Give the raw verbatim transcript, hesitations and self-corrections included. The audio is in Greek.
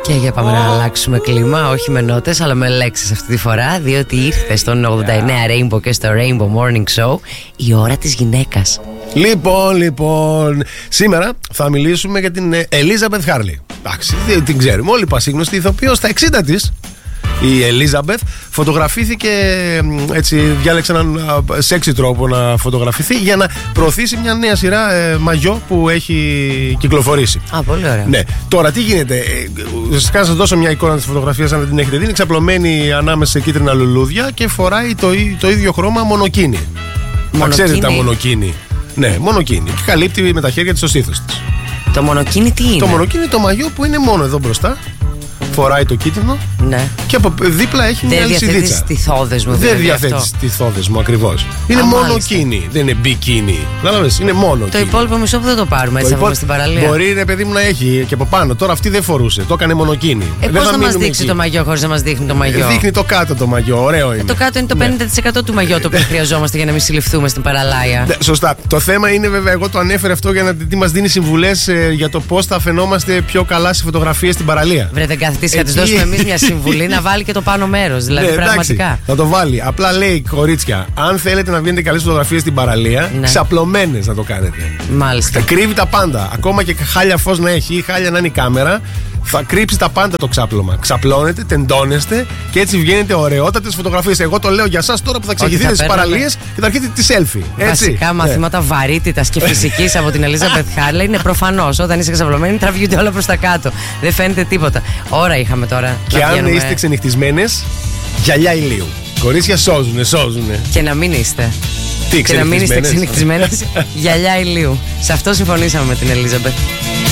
Και για πάμε να αλλάξουμε κλίμα, όχι με νότες αλλά με λέξεις αυτή τη φορά, διότι ήρθε στον ογδόντα εννέα Rainbow και στο Rainbow Morning Show η ώρα της γυναίκας. Λοιπόν, λοιπόν, σήμερα θα μιλήσουμε για την Elizabeth Hurley. Εντάξει, την ξέρουμε όλοι, πασίγνωστη ηθοποιός στα εξήντα της. Η Elizabeth φωτογραφήθηκε, έτσι διάλεξε έναν σεξι τρόπο να φωτογραφηθεί για να προωθήσει μια νέα σειρά ε, μαγιό που έχει κυκλοφορήσει. Α, πολύ ωραία. Ναι. Τώρα τι γίνεται, ουσιαστικά να σας δώσω μια εικόνα της φωτογραφίας αν δεν την έχετε δει. Είναι ξαπλωμένη ανάμεσα σε κίτρινα λουλούδια και φοράει το, το ίδιο χρώμα μονοκίνη. Μα ξέρετε τα μονοκίνη. Ναι, μονοκίνη. Και καλύπτει με τα χέρια της το στήθος της. Το μονοκίνη τι είναι? Το μονοκίνη είναι το μαγιό που είναι μόνο εδώ μπροστά. Φοράει το κίτρινο. Ναι. Και από δίπλα έχει μια αλυσιδίτσα. Δεν διαθέτεις τη θόδες μου. Δεν διαθέτεις τη θόδες μου ακριβώς. Είναι μόνο κίνη. Δεν είναι μπικίνι. Κατάλαβες, είναι μόνο. Το υπόλοιπο μισό που δεν το πάρουμε έτσι, θα στην παραλία. Μπορεί ρε παιδί μου να έχει και από πάνω. Τώρα αυτή δεν φορούσε. Το έκανε μονοκίνη. Ε, πώς θα μας δείξει το μαγιό χωρίς να μας δείχνει το μαγιό? Δείχνει το κάτω το μαγιό. Ωραίο είναι. Το κάτω είναι το πενήντα τοις εκατό του μαγιό το οποίο χρειαζόμαστε για να μην συλληφθούμε στην παραλία. Σωστά. Το θέμα είναι βέβαια, εγώ το ανέφερε αυτό για να μας δίνει συμβουλές για το πώς θα φαινόμαστε πιο καλά σε φωτογραφίες στην παραλία. Βρε, δεν κάθεται να τη δώσουμε εμείς μια συμβουλή να βάλει και το πάνω μέρος. Δηλαδή, ναι, πραγματικά. Εντάξει, θα το βάλει. Απλά λέει, κορίτσια, αν θέλετε να βγαίνετε καλές φωτογραφίες στην παραλία, ναι, ξαπλωμένες να το κάνετε. Μάλιστα. Θα κρύβει τα πάντα. Ακόμα και χάλια φως να έχει ή χάλια να είναι η κάμερα, θα κρύψει τα πάντα το ξάπλωμα. Ξαπλώνετε, τεντώνεστε και έτσι βγαίνετε ωραιότατες φωτογραφίες. Εγώ το λέω για εσάς τώρα που θα ξεχυθείτε στις παραλίες και θα αρχίσετε τη selfie. Έτσι. Βασικά μαθήματα ναι. βαρύτητας και φυσικής από την Elizabeth Hurley είναι προφανώς. Όταν είσαι ξαπλωμένη, τραβιούνται όλα προς τα κάτω. Δεν φαίνεται τίποτα. Ώρα είχαμε τώρα. Και αν βγαίνουμε... είστε ξενυχτισμένες, γυαλιά ηλίου. Κορίτσια σώζουνε, σώζουνε. Και να μην είστε. Τι, και να μην είστε ξενυχτισμένες, γυαλιά ηλίου. Σε αυτό συμφωνήσαμε με την Elizabeth.